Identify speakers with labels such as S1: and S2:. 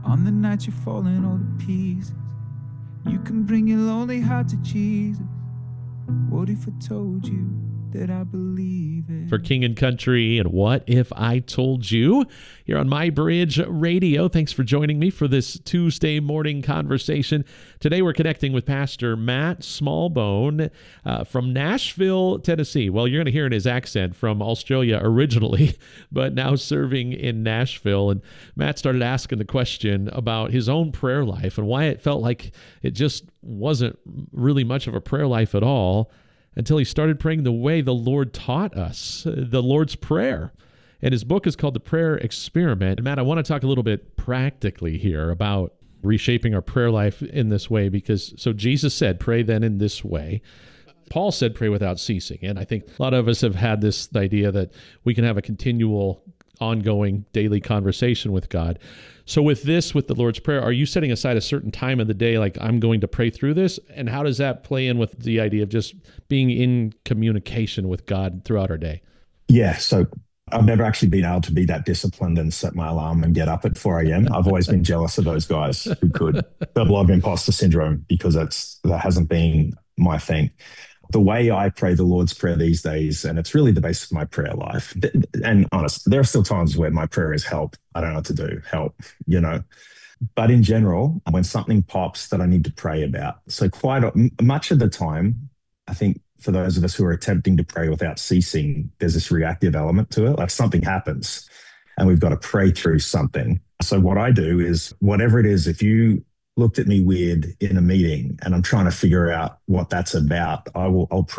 S1: On the night you're falling all to pieces, you can bring your lonely heart to Jesus. What if I told you that I believe it?
S2: For King and Country and What If I Told You here on My Bridge Radio. Thanks for joining me for this Tuesday morning conversation. Today we're connecting with Pastor Matt Smallbone from Nashville, Tennessee. Well, you're going to hear in his accent from Australia originally, but now serving in Nashville. And Matt started asking the question about his own prayer life and why it felt like it just wasn't really much of a prayer life at all until he started praying the way the Lord taught us, the Lord's Prayer. And his book is called The Prayer Experiment. And Matt, I want to talk a little bit practically here about reshaping our prayer life in this way, because so Jesus said, pray then in this way. Paul said, pray without ceasing. And I think a lot of us have had this idea that we can have a continual, ongoing, daily conversation with God. So with the Lord's Prayer, are you setting aside a certain time of the day, like I'm going to pray through this? And how does that play in with the idea of just being in communication with God throughout our day?
S3: Yeah, so I've never actually been able to be that disciplined and set my alarm and get up at 4 a.m. I've always been jealous of those guys who could. Got a lot of imposter syndrome because that hasn't been my thing. The way I pray the Lord's Prayer these days, and it's really the basis of my prayer life. And honest, there are still times where my prayer is help. I don't know what to do, help, But in general, when something pops that I need to pray about, so much of the time, I think for those of us who are attempting to pray without ceasing, there's this reactive element to it. Like something happens and we've got to pray through something. So what I do is, whatever it is, if you looked at me weird in a meeting and I'm trying to figure out what that's about, I'll pray